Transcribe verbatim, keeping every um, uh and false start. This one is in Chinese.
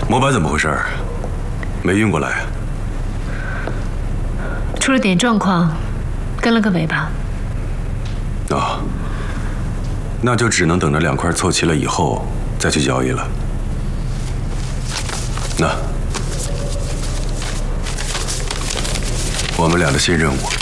模板怎么回事？没运过来啊？ 出了点状况，跟了个尾巴。 哦，那就只能等着两块凑齐了以后再去交易了。那我们俩的新任务。